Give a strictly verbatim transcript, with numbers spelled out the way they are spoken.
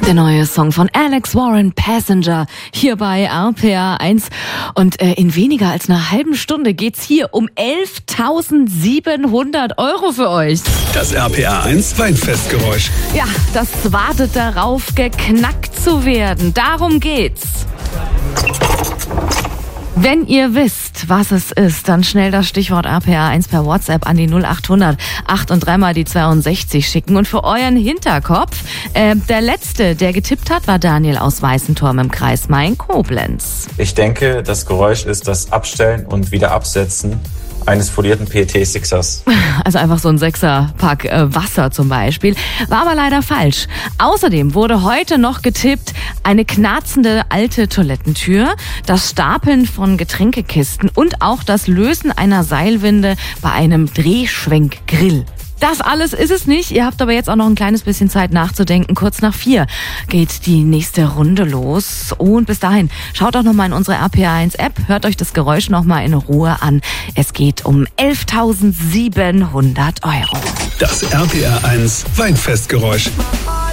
Der neue Song von Alex Warren, Passenger, hier bei R P R eins. Und äh, in weniger als einer halben Stunde geht's hier um elftausendsiebenhundert Euro für euch. Das R P R eins Weinfestgeräusch. Ja, das wartet darauf, geknackt zu werden. Darum geht's. Wenn ihr wisst, was es ist, dann schnell das Stichwort R P R eins per WhatsApp an die null achthundert acht und dreimal die zweiundsechzig schicken. Und für euren Hinterkopf, äh, der Letzte, der getippt hat, war Daniel aus Weißenturm im Kreis Main-Koblenz. Ich denke, das Geräusch ist das Abstellen und wieder Absetzen eines folierten P E T-Sixers. Also einfach so ein Sechserpack äh, Wasser zum Beispiel. War aber leider falsch. Außerdem wurde heute noch getippt, eine knarzende alte Toilettentür, das Stapeln von Getränkekisten und auch das Lösen einer Seilwinde bei einem Drehschwenkgrill. Das alles ist es nicht. Ihr habt aber jetzt auch noch ein kleines bisschen Zeit nachzudenken. Kurz nach vier geht die nächste Runde los. Und bis dahin, schaut auch nochmal in unsere R P R eins App. Hört euch das Geräusch nochmal in Ruhe an. Es geht um elftausendsiebenhundert Euro. Das R P R eins Weinfestgeräusch.